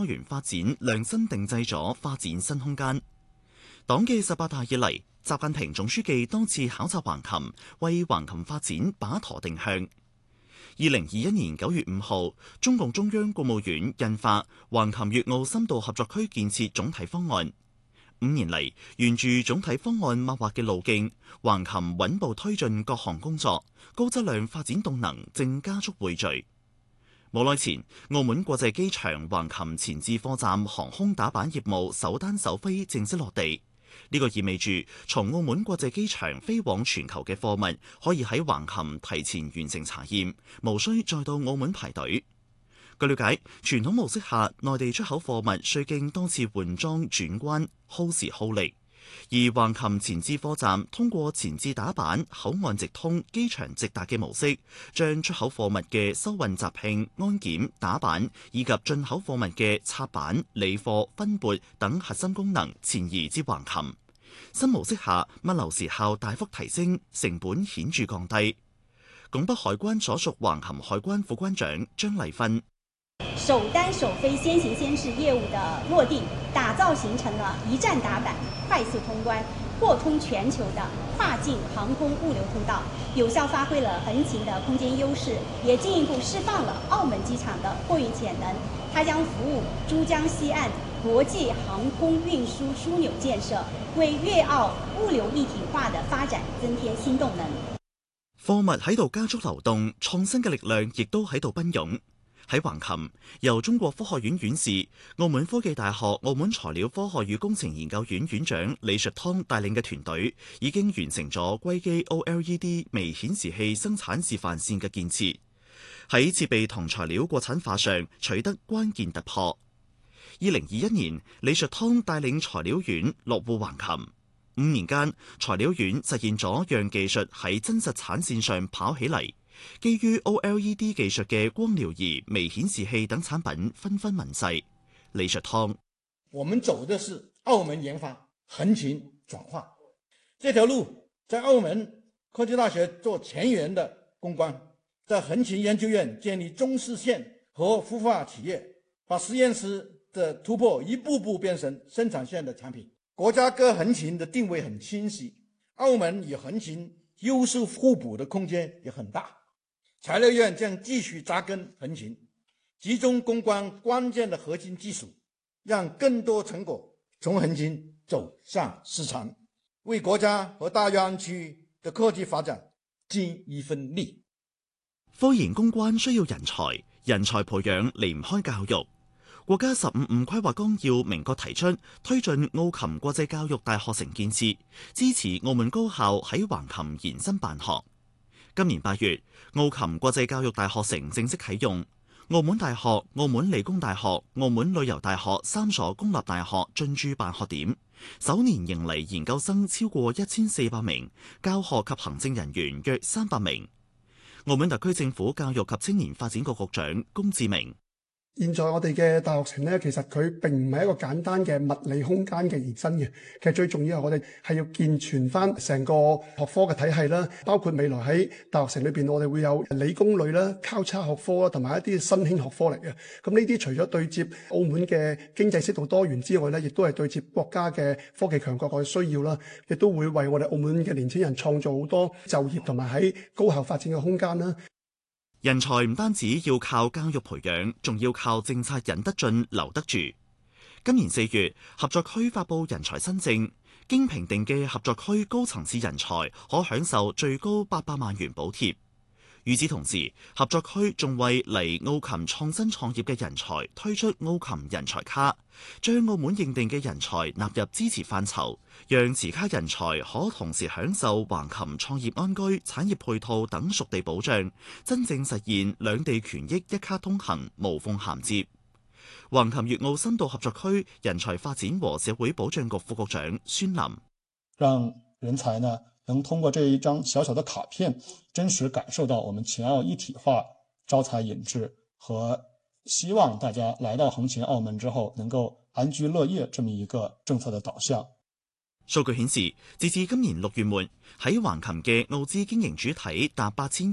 多元發展量身定制咗發展新空間。黨嘅18大以嚟，習近平總書記多次考察橫琴，為橫琴發展把舵定向。2021年9月5號，中共中央國務院印發橫琴粵澳深度合作區建設總體方案。5年嚟，沿住總體方案擘劃嘅路徑，橫琴穩步推進各項工作，高質量發展動能正加速匯聚。冇耐前，澳門國際機場橫琴前置貨站航空打板業務首單首飛正式落地。呢個意味住，從澳門國際機場飛往全球嘅貨物可以喺橫琴提前完成查驗，無需再到澳門排隊。據了解，傳統模式下，內地出口貨物需經多次換裝轉關，耗時耗力；而橫琴前置貨站通過前置打板、口岸直通、機場直達嘅模式，將出口貨物嘅收運集聘、安檢、打板以及進口貨物嘅拆板、理貨、分撥等核心功能前移至橫琴。新模式下，物流時效大幅提升，成本顯著降低。拱北海關所屬橫琴海關副關長張麗芬： 首單首飛先行先試業務的落地，打造形成了一站打板、快速通關、貫通全球的跨境航空物流通道，有效發揮了橫琴的空間優勢，也進一步釋放了澳門機場的貨運潛能。它將服務珠江西岸國際航空運輸樞紐建設，為粵澳物流一體化的發展增添新動能。 貨物喺度加速流動，創新嘅力量亦都喺度奔湧。喺橫琴，由中國科學院院士、澳門科技大學澳門材料科學與工程研究院院長李術湯帶領嘅團隊，已經完成咗硅基 OLED 微顯示器生產示範線嘅建設，喺設備同材料國產化上取得關鍵突破。2021年，李術湯帶領材料院落戶橫琴，5年間，材料院實現咗讓技術喺真實產線上跑起嚟。基於 OLED 技術嘅光療儀、微顯示器等產品紛紛問世。李術湯： 我們走的是澳門研發橫琴轉化這條路，在澳門科技大學做前沿的攻關，在橫琴研究院建立中試線和孵化企業，把實驗室的突破一步步變成生產線的產品。國家跟橫琴的定位很清晰，澳門與橫琴優勢互補的空間也很大。材料院將繼續扎根橫琴，集中攻關關鍵的核心技術，讓更多成果從橫琴走向市場，為國家和大灣區的科技發展盡一份力。 科研攻關需要人才，人才培養離唔開教育。國家15規劃綱要明確提出，推進澳琴國際教育大學城建設，支持澳門高校喺橫琴延伸辦學。今年8月，澳琴國際教育大學城正式啟用，澳門大學、澳門理工大學、澳門旅遊大學3所公立大學進駐辦學點，首年迎嚟研究生超過1400名，教學及行政人員約300名。澳門特區政府教育及青年發展局局長龔志明： 現在我哋嘅大學城呢，其實佢並唔係一個簡單嘅物理空間嘅延伸嘅。其實最重要係我哋係要健全翻成個學科嘅體系啦，包括未來喺大學城裏邊，我哋會有理工類啦、交叉學科啦，同埋一啲新興學科嚟嘅。咁呢啲除咗對接澳門嘅經濟適度多元之外呢，亦都係對接國家嘅科技強國嘅需要啦，亦都會為我哋澳門嘅年輕人創造好多就業同埋喺高校發展嘅空間啦。 人才唔單止要靠教育培養，仲要靠政策引得進、留得住。今年4月，合作區發布人才新政，經評定嘅合作區高層次人才可享受最高800萬元補貼。與此同時，合作區仲為嚟澳琴創新創業嘅人才推出澳琴人才卡，將澳門認定嘅人才納入支持範疇，讓持卡人才可同時享受橫琴創業安居、產業配套等屬地保障，真正實現兩地權益一卡通行、無縫銜接。橫琴粵澳深度合作區人才發展和社會保障局副局長孫林： 讓人才呢能通過這一張小小的卡片，真實感受到我們秦澳一體化、招才引智和希望大家來到橫琴澳門之後能夠安居樂業這麼一個政策的導向。 數據顯示，截至今年6月末，喺橫琴嘅澳資經營主體達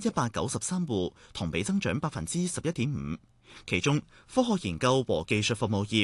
8193戶，同比增長11.5%。其中，科學研究和技術服務業